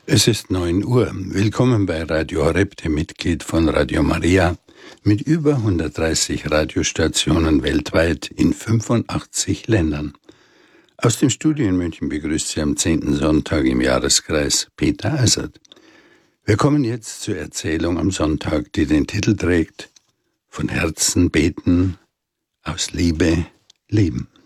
Es ist 9 Uhr. Willkommen bei Radio Horeb, dem Mitglied von Radio Maria, mit über 130 Radiostationen weltweit in 85 Ländern. Aus dem Studio in München begrüßt Sie am 10. Sonntag im Jahreskreis Peter Eisert. Wir kommen jetzt zur Erzählung am Sonntag, die den Titel trägt: Von Herzen beten, aus Liebe leben.